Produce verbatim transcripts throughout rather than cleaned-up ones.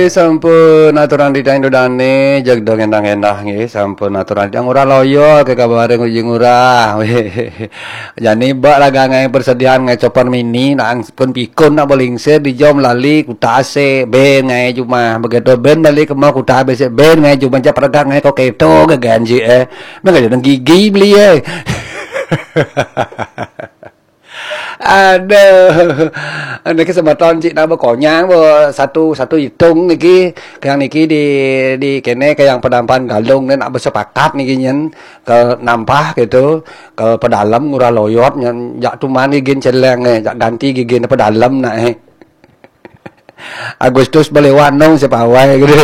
sampun aturan ditang dodane jag dong endah-endah nggih sampun aturan ditang ora loyo ke kabare ngujing ora. Jani bak laga ngai persediaan ngai chopper mini nang pun pikun nak bolingse di jom lali kutase ben ngai cuma begitu ben balik ke mau kuta bese ben ngai cuma cap pergang ngai kok keto ke ganji eh. Mengko jadi gigi beli eh. Aduh, ini kesempatan cik nak berkonyang bo satu satu hitung niki, yang niki di di kene ke yang pedampan galung dan nak bersepakat niki nyen ke nampah gitu ke pedalam ngurah loyot nyen jak tuman gigin celeng eh jak ganti gigin pedalam nak eh. Agustus belewanong sepawai gitu.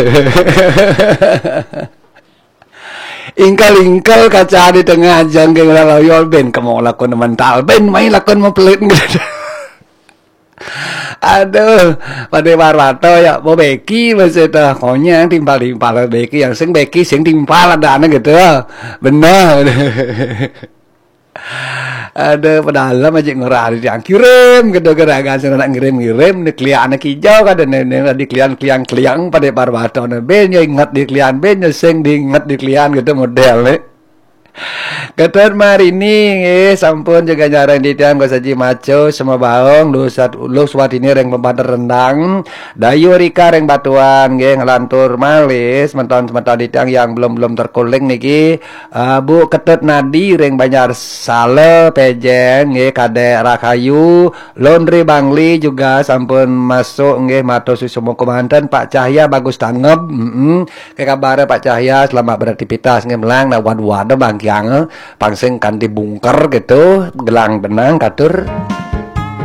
Ingkal-ingkal kaca di tengah jangkeng loyol ben kamu lakon mental ben main lakon mau pelit gitu. Aduh, pada warwato ya mau beki masih dah konyang timpal-timpal beki yang sing beki sing timpal ada aneh gitu. Benar. Ada pedalam aja ngurah di yang kirim gitu gerakan sing nak ngirim-ngirim di klian anak hijau kada di klian-klian kliang pada parwato ben yo ingat di klian ben yo sing diingat di klian gitu model nih. Keter mari ini eh sampun juga nyaran di tiang gak saji maco semua baong lu sat lu swat ini reng pembater rendang dayu rika reng batuan nggih ngelantur malis menton sementon di tiang yang belum belum terkuling niki uh, Bu Ketet Nadi reng Banjar Sale Pejen nggih Kade Rakayu Laundry Bangli juga sampun masuk nggih matur susumo komandan Pak Cahya bagus tanggep heeh mm -mm. Kabare Pak Cahya selamat beraktivitas nggih melang na wad-wad bang yang pangsing kan dibungker gitu gelang benang katur